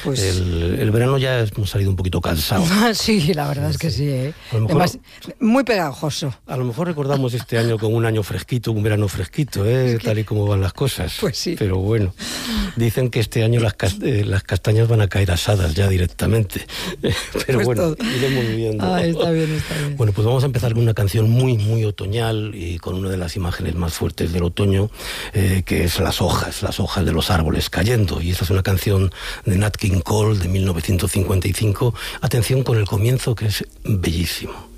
Pues... El verano ya hemos salido un poquito cansados. Sí, la verdad es que sí. A lo mejor, además, muy pegajoso. A lo mejor recordamos este año con un año fresquito, un verano fresquito, tal y como van las cosas. Pues sí. Pero bueno, dicen que este año las castañas van a caer asadas ya directamente. Pero pues bueno, iremos viendo. Está bien, está bien. Bueno, pues vamos a empezar con una canción muy, muy otoñal y con una de las imágenes más fuertes del otoño, que es las hojas de los árboles cayendo. Y esta es una canción de Nat King Cole de 1955. Atención con el comienzo, que es bellísimo.